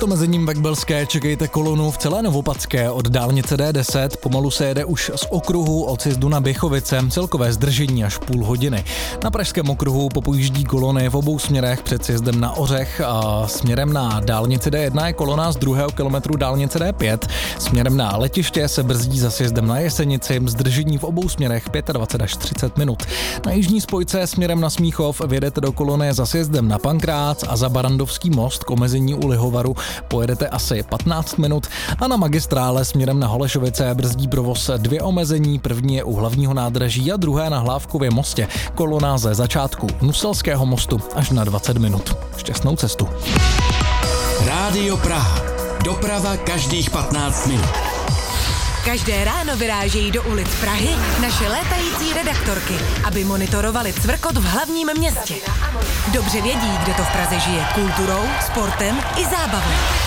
Před omezením Vakbelské čekejte kolonu v celé Novopadské od dálnice D10. Pomalu se jede už z okruhu od sjezdu na Běchovice. Celkové zdržení až půl hodiny. Na pražském okruhu popojíždí kolony v obou směrech před sjezdem na Ořech a směrem na dálnici D1 je kolona z 2. kilometru dálnice D5. Směrem na letiště se brzdí za sjezdem na Jesenici. Zdržení v obou směrech 25 až 30 minut. Na jižní spojce směrem na Smíchov vjedete do kolony za sjezdem na Pankrác a za Barandovský most k omezení u Lihovaru pojedete asi 15 minut a na magistrále směrem na Holešovice brzdí provoz 2 omezení. První je u hlavního nádraží a druhé na Hlávkově mostě. Kolona ze začátku Nuselského mostu až na 20 minut. Šťastnou cestu. Rádio Praha. Doprava každých 15 minut. Každé ráno vyrážejí do ulic Prahy naše létající redaktorky, aby monitorovali cvrkot v hlavním městě. Dobře vědí, kde to v Praze žije kulturou, sportem i zábavou.